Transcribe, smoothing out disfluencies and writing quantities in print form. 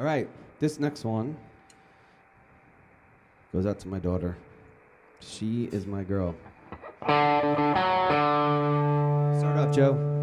All right, this next one goes out to my daughter. She is my girl. Start up, Joe.